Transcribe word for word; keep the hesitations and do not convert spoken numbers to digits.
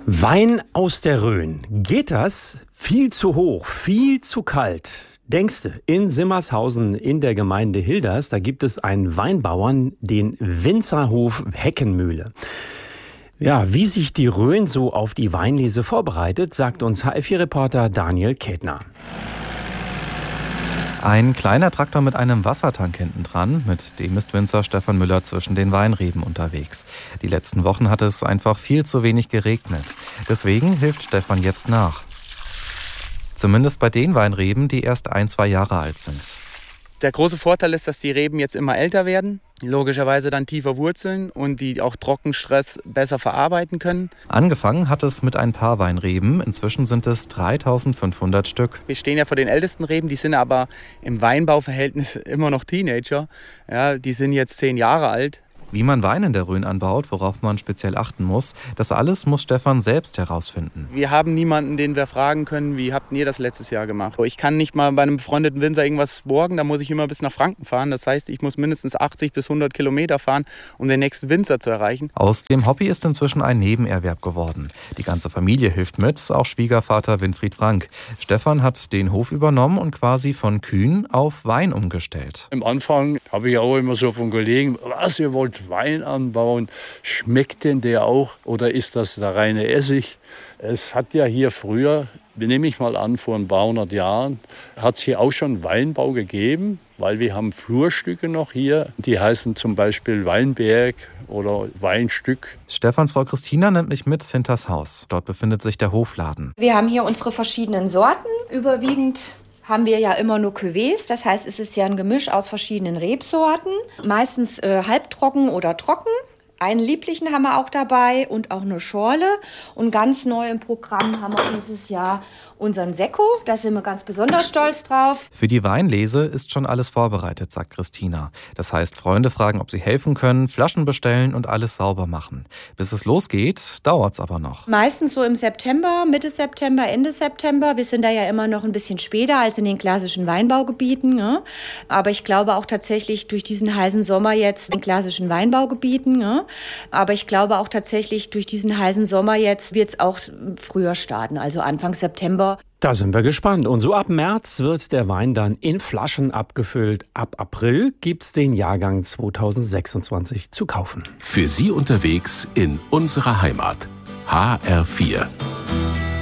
Wein aus der Rhön. Geht das? Viel zu hoch, viel zu kalt. Denkste, in Simmershausen in der Gemeinde Hilders, da gibt es einen Weinbauern, den Winzerhof Heckenmühle. Ja, wie sich die Rhön so auf die Weinlese vorbereitet, sagt uns H F vier-Reporter Daniel Kätner. Ein kleiner Traktor mit einem Wassertank hinten dran, mit dem ist Winzer Stefan Müller zwischen den Weinreben unterwegs. Die letzten Wochen hat es einfach viel zu wenig geregnet. Deswegen hilft Stefan jetzt nach. Zumindest bei den Weinreben, die erst ein, zwei Jahre alt sind. Der große Vorteil ist, dass die Reben jetzt immer älter werden, logischerweise dann tiefer wurzeln und die auch Trockenstress besser verarbeiten können. Angefangen hat es mit ein paar Weinreben, inzwischen sind es dreitausendfünfhundert Stück. Wir stehen ja vor den ältesten Reben, die sind aber im Weinbauverhältnis immer noch Teenager. Ja, die sind jetzt zehn Jahre alt. Wie man Wein in der Rhön anbaut, worauf man speziell achten muss, das alles muss Stefan selbst herausfinden. Wir haben niemanden, den wir fragen können, wie habt ihr das letztes Jahr gemacht? Ich kann nicht mal bei einem befreundeten Winzer irgendwas borgen, da muss ich immer bis nach Franken fahren. Das heißt, ich muss mindestens achtzig bis hundert Kilometer fahren, um den nächsten Winzer zu erreichen. Aus dem Hobby ist inzwischen ein Nebenerwerb geworden. Die ganze Familie hilft mit, auch Schwiegervater Winfried Frank. Stefan hat den Hof übernommen und quasi von Kühen auf Wein umgestellt. Am Anfang habe ich auch immer so von Kollegen, was, ihr wollt Wein anbauen, schmeckt denn der auch oder ist das der reine Essig? Es hat ja hier früher, nehme ich mal an, vor ein paar hundert Jahren, hat es hier auch schon Weinbau gegeben, weil wir haben Flurstücke noch hier, die heißen zum Beispiel Weinberg oder Weinstück. Stefans Frau Christina nimmt mich mit hinters Haus. Dort befindet sich der Hofladen. Wir haben hier unsere verschiedenen Sorten, überwiegend haben wir ja immer nur Cuvées, das heißt, es ist ja ein Gemisch aus verschiedenen Rebsorten, meistens äh, halbtrocken oder trocken. Einen lieblichen haben wir auch dabei und auch eine Schorle. Und ganz neu im Programm haben wir dieses Jahr unseren Sekko. Da sind wir ganz besonders stolz drauf. Für die Weinlese ist schon alles vorbereitet, sagt Christina. Das heißt, Freunde fragen, ob sie helfen können, Flaschen bestellen und alles sauber machen. Bis es losgeht, dauert's aber noch. Meistens so im September, Mitte September, Ende September. Wir sind da ja immer noch ein bisschen später als in den klassischen Weinbaugebieten. Ja. Aber ich glaube auch tatsächlich durch diesen heißen Sommer jetzt in den klassischen Weinbaugebieten. Ja. Aber ich glaube auch tatsächlich durch diesen heißen Sommer jetzt wird es auch früher starten, also Anfang September. Da sind wir gespannt. Und so ab März wird der Wein dann in Flaschen abgefüllt. Ab April gibt's den Jahrgang zweitausendsechsundzwanzig zu kaufen. Für Sie unterwegs in unserer Heimat. H R vier.